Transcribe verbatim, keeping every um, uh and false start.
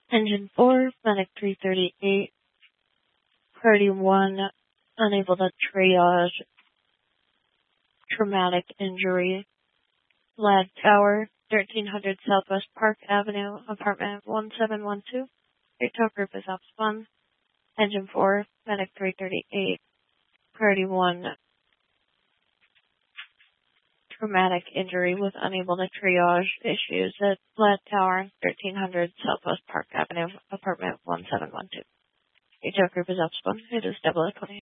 Engine four, Medic three thirty-eight, Priority one, unable to triage traumatic injury. Lad Tower, thirteen hundred Southwest Park Avenue, apartment one seven one two. Your tow group is upspun. Engine four, Medic three thirty-eight, Priority one, traumatic injury was unable to triage issues at Lad Tower, thirteen hundred Southwest Park Avenue, apartment one seven one two. Your tow group is upspun. It is double twenty.